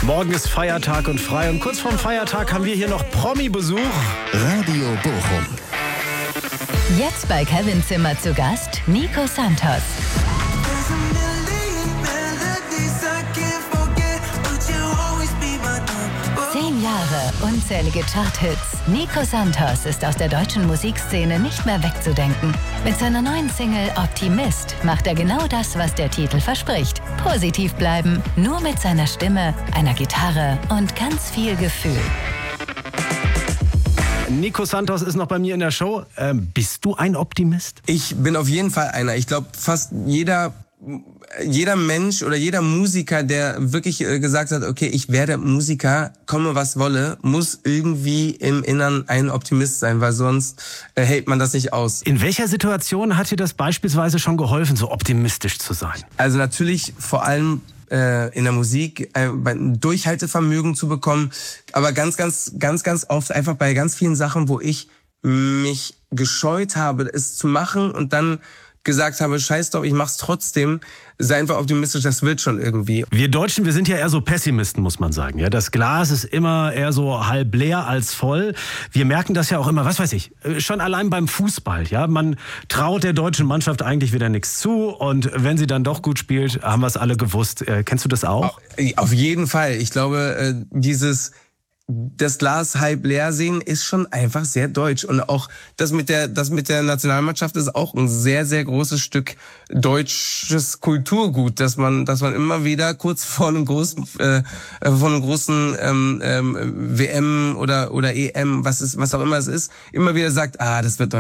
Morgen ist Feiertag und frei. Und kurz vorm Feiertag haben wir hier noch Promi-Besuch. Radio Bochum. Jetzt bei Kevin Zimmer zu Gast Nico Santos. 10 Jahre, unzählige Charthits. Nico Santos ist aus der deutschen Musikszene nicht mehr wegzudenken. Mit seiner neuen Single Optimist macht er genau das, was der Titel verspricht. Positiv bleiben, nur mit seiner Stimme, einer Gitarre und ganz viel Gefühl. Nico Santos ist noch bei mir in der Show. Bist du ein Optimist? Ich bin auf jeden Fall einer. Ich glaube, fast jeder Mensch oder jeder Musiker, der wirklich gesagt hat, okay, ich werde Musiker, komme was wolle, muss irgendwie im Innern ein Optimist sein, weil sonst hält man das nicht aus. In welcher Situation hat dir das beispielsweise schon geholfen, so optimistisch zu sein? Also natürlich vor allem in der Musik ein Durchhaltevermögen zu bekommen, aber ganz oft einfach bei ganz vielen Sachen, wo ich mich gescheut habe, es zu machen und dann gesagt habe, scheiß drauf, ich mach's trotzdem, sei einfach optimistisch, das wird schon irgendwie. Wir Deutschen, wir sind ja eher so Pessimisten, muss man sagen. Ja, das Glas ist immer eher so halb leer als voll. Wir merken das ja auch immer, was weiß ich, schon allein beim Fußball. Ja, man traut der deutschen Mannschaft eigentlich wieder nichts zu und wenn sie dann doch gut spielt, haben wir es alle gewusst. Kennst du das auch? Auf jeden Fall. Ich glaube, das Glas halb leer sehen ist schon einfach sehr deutsch. Und auch das mit der Nationalmannschaft ist auch ein sehr, sehr großes Stück deutsches Kulturgut, dass man immer wieder kurz vor einem großen WM oder EM, was auch immer es ist, immer wieder sagt, das wird doch